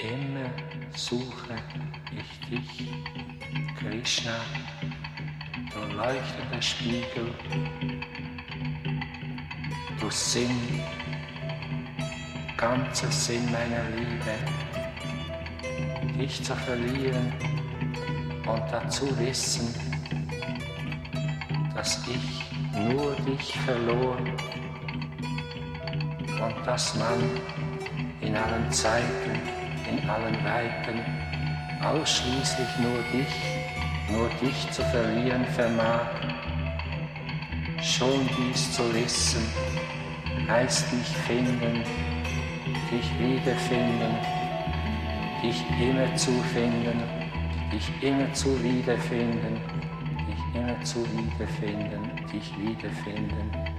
Immer suche ich dich, Krishna, du leuchtender Spiegel, du Sinn, ganzer Sinn meiner Liebe, dich zu verlieren und dazu wissen, dass ich nur dich verlor und dass man in allen Zeiten, in allen Weiten ausschließlich nur dich zu verlieren vermag. Schon dies zu wissen, heißt dich finden, dich wiederfinden, dich immer zu finden, dich immer zu wiederfinden, dich immer zu wiederfinden, dich wiederfinden.